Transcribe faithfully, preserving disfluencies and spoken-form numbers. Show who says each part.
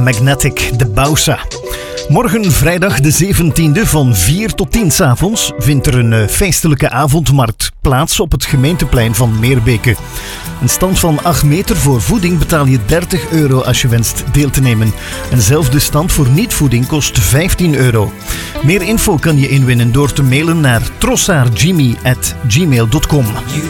Speaker 1: Magnetic de Bausa. Morgen vrijdag de zeventiende van vier tot tien 's avonds vindt er een uh, feestelijke avondmarkt plaats op het gemeenteplein van Meerbeke. Een stand van acht meter voor voeding betaal je dertig euro als je wenst deel te nemen. Eenzelfde stand voor niet-voeding kost vijftien euro. Meer info kan je inwinnen door te mailen naar trossardjimmy at gmail dot com.